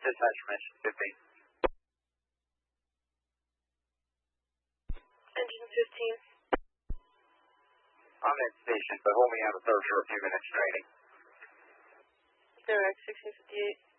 dispatch from engine 15. Engine 15. I'm at station, but hold me on the third for a few minutes training. Direct 1658.